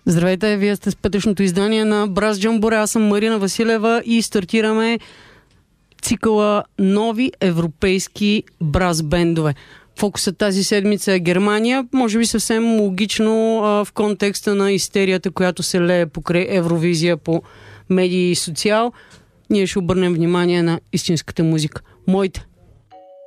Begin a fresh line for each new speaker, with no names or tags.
Здравейте, вие сте с петъчното издание на Браз Джамборе. Аз съм Марина Василева и стартираме цикъла нови европейски браз бендове. Фокусът тази седмица е Германия, може би съвсем логично в контекста на истерията, която се лее покрай Евровизия по медии и социал. Ние ще обърнем внимание на истинската музика. Моите